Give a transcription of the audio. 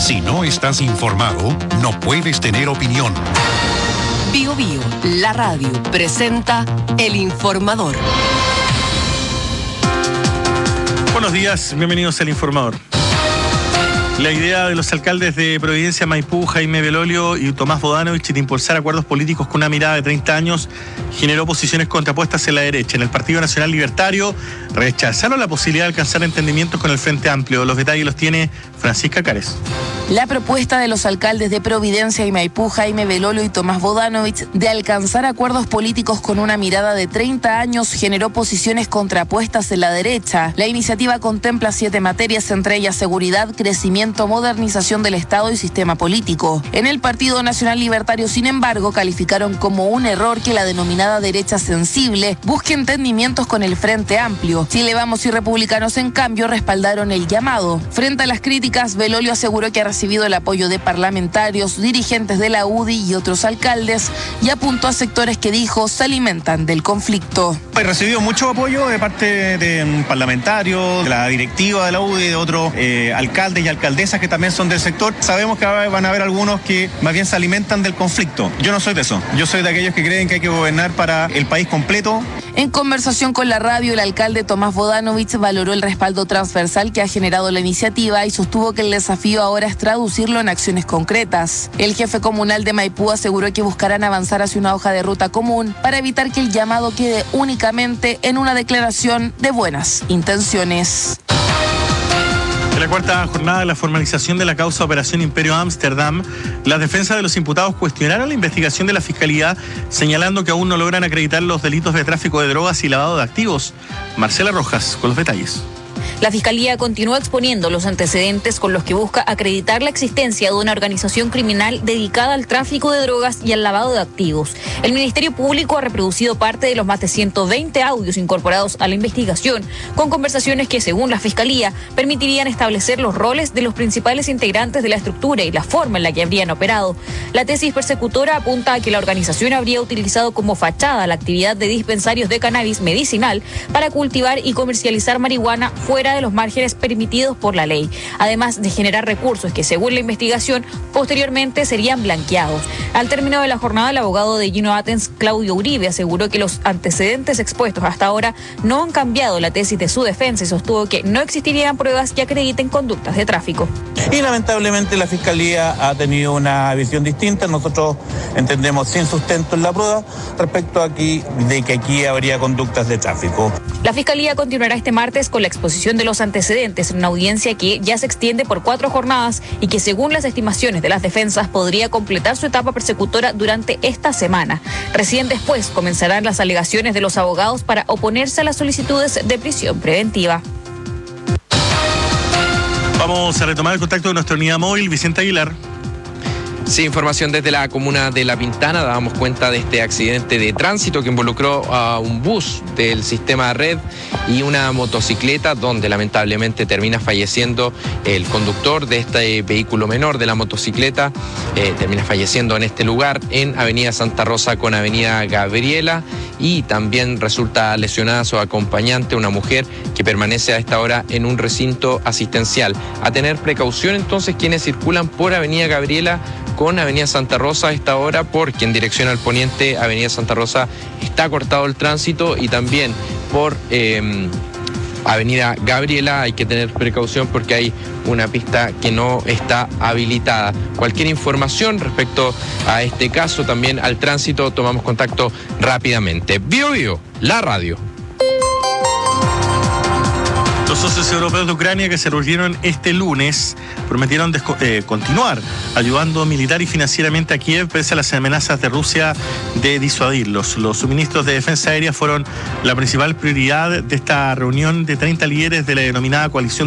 Si no estás informado, no puedes tener opinión. Bio Bio, la radio, presenta El Informador. Buenos días, bienvenidos al Informador. La idea de los alcaldes de Providencia, Maipú, Jaime Belolio y Tomás Bodanovich de impulsar acuerdos políticos con una mirada de 30 años generó posiciones contrapuestas en la derecha. En el Partido Nacional Libertario rechazaron la posibilidad de alcanzar entendimientos con el Frente Amplio. Los detalles los tiene Francisca Cárez. La propuesta de los alcaldes de Providencia y Maipú, Jaime Belolio y Tomás Bodanovich, de alcanzar acuerdos políticos con una mirada de 30 años generó posiciones contrapuestas en la derecha. La iniciativa contempla 7 materias, entre ellas seguridad, crecimiento, modernización del Estado y sistema político. En el Partido Nacional Libertario, sin embargo, calificaron como un error que la denominada derecha sensible busque entendimientos con el Frente Amplio. Chile Vamos y Republicanos, en cambio, respaldaron el llamado. Frente a las críticas, Belolio aseguró que ha recibido el apoyo de parlamentarios, dirigentes de la UDI y otros alcaldes, y apuntó a sectores que dijo se alimentan del conflicto. He recibido mucho apoyo de parte de parlamentarios, de la directiva de la UDI, de otros alcaldes y alcaldesas que también son del sector. Sabemos que van a haber algunos que más bien se alimentan del conflicto. Yo no soy de eso. Yo soy de aquellos que creen que hay que gobernar para el país completo. En conversación con la radio, el alcalde Tomás Bodanovich valoró el respaldo transversal que ha generado la iniciativa y sostuvo que el desafío ahora es traducirlo en acciones concretas. El jefe comunal de Maipú aseguró que buscarán avanzar hacia una hoja de ruta común para evitar que el llamado quede únicamente en una declaración de buenas intenciones. En la cuarta jornada de la formalización de la causa Operación Imperio Ámsterdam, las defensas de los imputados cuestionaron la investigación de la Fiscalía, señalando que aún no logran acreditar los delitos de tráfico de drogas y lavado de activos. Marcela Rojas, con los detalles. La Fiscalía continúa exponiendo los antecedentes con los que busca acreditar la existencia de una organización criminal dedicada al tráfico de drogas y al lavado de activos. El Ministerio Público ha reproducido parte de los más de 120 audios incorporados a la investigación, con conversaciones que, según la Fiscalía, permitirían establecer los roles de los principales integrantes de la estructura y la forma en la que habrían operado. La tesis persecutora apunta a que la organización habría utilizado como fachada la actividad de dispensarios de cannabis medicinal para cultivar y comercializar marihuana fuera de los márgenes permitidos por la ley, además de generar recursos que, según la investigación, posteriormente serían blanqueados. Al término de la jornada, el abogado de Gino Athens, Claudio Uribe, aseguró que los antecedentes expuestos hasta ahora no han cambiado la tesis de su defensa y sostuvo que no existirían pruebas que acrediten conductas de tráfico. Y lamentablemente la Fiscalía ha tenido una visión distinta. Nosotros entendemos sin sustento en la prueba respecto de que aquí habría conductas de tráfico. La Fiscalía continuará este martes con la exposición de los antecedentes en una audiencia que ya se extiende por 4 jornadas y que, según las estimaciones de las defensas, podría completar su etapa persecutora durante esta semana. Recién después comenzarán las alegaciones de los abogados para oponerse a las solicitudes de prisión preventiva. Vamos a retomar el contacto de nuestra unidad móvil, Vicente Aguilar. Sí, información desde la comuna de La Pintana. Dábamos cuenta de este accidente de tránsito que involucró a un bus del sistema Red y una motocicleta, donde lamentablemente termina falleciendo el conductor de este vehículo menor de la motocicleta. Termina falleciendo en este lugar, en Avenida Santa Rosa con Avenida Gabriela, y también resulta lesionada su acompañante, una mujer que permanece a esta hora en un recinto asistencial. A tener precaución entonces quienes circulan por Avenida Gabriela con Avenida Santa Rosa a esta hora, porque en dirección al poniente Avenida Santa Rosa está cortado el tránsito, y también por Avenida Gabriela hay que tener precaución porque hay una pista que no está habilitada. Cualquier información respecto a este caso, también al tránsito, tomamos contacto rápidamente. Bio Bio, la radio. Los socios europeos de Ucrania, que se reunieron este lunes, prometieron continuar ayudando militar y financieramente a Kiev pese a las amenazas de Rusia de disuadirlos. Los suministros de defensa aérea fueron la principal prioridad de esta reunión de 30 líderes de la denominada coalición